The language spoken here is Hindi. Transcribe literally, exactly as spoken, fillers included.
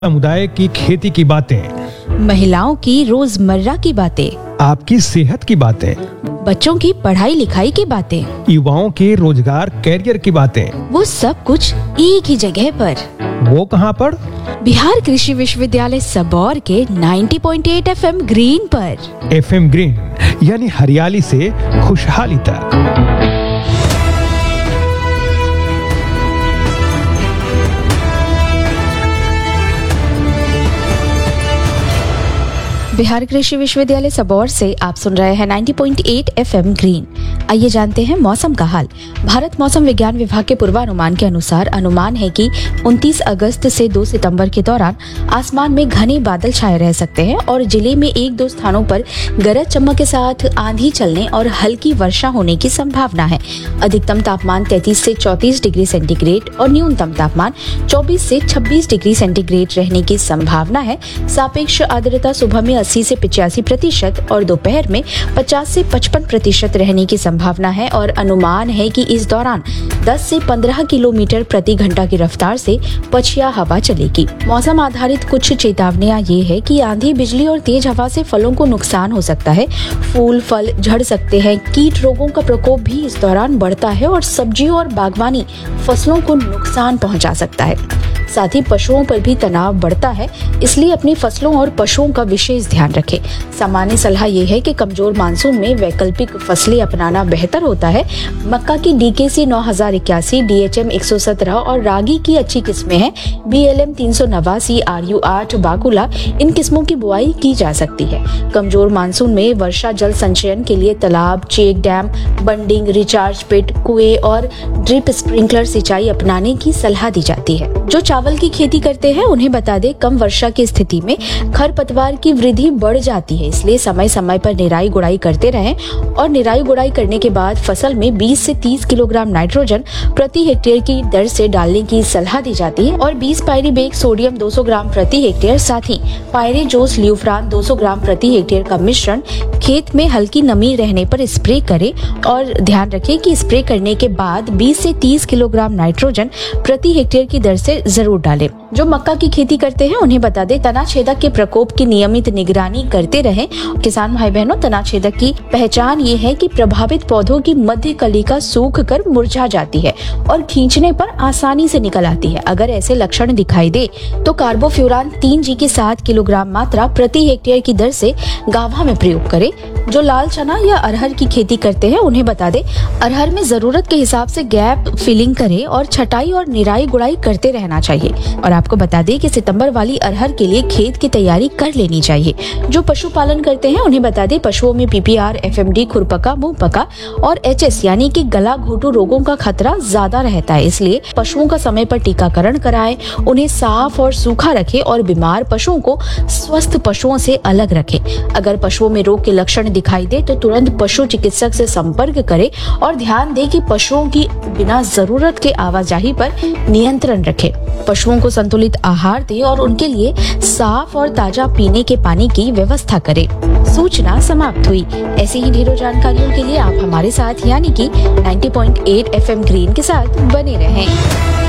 समुदाय की खेती की बातें, महिलाओं की रोजमर्रा की बातें, आपकी सेहत की बातें, बच्चों की पढ़ाई लिखाई की बातें, युवाओं के रोजगार कैरियर की बातें, वो सब कुछ एक ही जगह पर। वो कहाँ पर? बिहार कृषि विश्वविद्यालय सबौर के नब्बे पॉइंट आठ एफएम ग्रीन पर। एफएम ग्रीन यानी हरियाली से खुशहाली तक। बिहार कृषि विश्वविद्यालय सबौर से आप सुन रहे हैं नब्बे पॉइंट आठ एफएम ग्रीन। आइए जानते हैं मौसम का हाल। भारत मौसम विज्ञान विभाग के पूर्वानुमान के अनुसार अनुमान है कि उनतीस अगस्त से दो सितंबर के दौरान आसमान में घने बादल छाए रह सकते हैं और जिले में एक दो स्थानों पर गरज चमक के साथ आंधी चलने और हल्की वर्षा होने की संभावना है। अधिकतम तापमान तैंतीस से चौंतीस डिग्री सेंटीग्रेड और न्यूनतम तापमान चौबीस से छब्बीस डिग्री सेंटीग्रेड रहने की संभावना है। सापेक्ष आर्द्रता सुबह में अस्सी से पचासी प्रतिशत और दोपहर में पचास से पचपन प्रतिशत रहने की संभावना है और अनुमान है कि इस दौरान दस से पंद्रह किलोमीटर प्रति घंटा की रफ्तार से पछिया हवा चलेगी। मौसम आधारित कुछ चेतावनियां ये है कि आंधी, बिजली और तेज हवा से फलों को नुकसान हो सकता है। फूल फल झड़ सकते हैं। कीट रोगों का प्रकोप भी इस दौरान बढ़ता है और सब्जियों और बागवानी फसलों को नुकसान पहुंचा सकता है। साथ ही पशुओं पर भी तनाव बढ़ता है, इसलिए अपनी फसलों और पशुओं का विशेष ध्यान रखें। सामान्य सलाह ये है कि कमजोर मानसून में वैकल्पिक फसलें अपनाना बेहतर होता है। मक्का की डीकेसी नौ हजार इक्यासी, डीएचएम एक सौ सत्रह और रागी की अच्छी किस्में हैं। बीएलएम तीन सौ नवासी, आरयू आठ, बाकुला, इन किस्मों की बुआई की जा सकती है। कमजोर मानसून में वर्षा जल संचयन के लिए तालाब, check dam, bunding, recharge pit, कुएं और ड्रिप स्प्रिंकलर सिंचाई अपनाने की सलाह दी जाती है। जो चावल की खेती करते हैं उन्हें बता दें, कम वर्षा की स्थिति में खरपतवार की वृद्धि बढ़ जाती है, इसलिए समय समय पर निराई गुड़ाई करते रहें और निराई गुड़ाई करने के बाद फसल में बीस से तीस किलोग्राम नाइट्रोजन प्रति हेक्टेयर की दर से डालने की सलाह दी जाती है और बीस पायरीबेक सोडियम दो सौ ग्राम प्रति हेक्टेयर, साथ ही पायरेजोस ल्यूफ्रान दो सौ ग्राम प्रति हेक्टेयर का मिश्रण खेत में हल्की नमी रहने पर स्प्रे करें और ध्यान रखें कि स्प्रे करने के बाद बीस से तीस किलोग्राम नाइट्रोजन प्रति हेक्टेयर की दर से जरूर डालें। जो मक्का की खेती करते हैं उन्हें बता दें, तना छेदक के प्रकोप की नियमित निगरानी करते रहें। किसान भाई बहनों, तना छेदक की पहचान ये है कि प्रभावित पौधों की मध्य कलिका सूख कर मुरझा जाती है और खींचने पर आसानी से निकल आती है। अगर ऐसे लक्षण दिखाई दे तो कार्बोफ्यूरान तीन जी की सात किलोग्राम मात्रा प्रति हेक्टेयर की दर से गाभा में प्रयोग करें। जो लाल चना या अरहर की खेती करते हैं उन्हें बता दें, अरहर में जरूरत के हिसाब से गैप फिलिंग करें और छटाई और निराई गुड़ाई करते रहना चाहिए। और आपको बता दें कि सितंबर वाली अरहर के लिए खेत की तैयारी कर लेनी चाहिए। जो पशुपालन करते हैं उन्हें बता दें, पशुओं में पीपीआर, एफएमडी, खुरपका, मुंहपका और एचएस यानी कि गला घोटू रोगों का खतरा ज्यादा रहता है, इसलिए पशुओं का समय पर टीकाकरण कराएं, उन्हें साफ और सूखा रखें और बीमार पशुओं को स्वस्थ पशुओं से अलग रखें। अगर पशुओं में रोग के लक्षण दिखाई दे तो तुरंत पशु चिकित्सक से संपर्क करें और ध्यान दें कि पशुओं की बिना जरूरत के आवाजाही पर नियंत्रण रखें। पशुओं को संतुलित आहार दें और उनके लिए साफ और ताजा पीने के पानी की व्यवस्था करें। सूचना समाप्त हुई। ऐसी ही ढेरों जानकारियों के लिए आप हमारे साथ यानी कि नब्बे पॉइंट आठ एफएम ग्रीन के साथ बने रहें।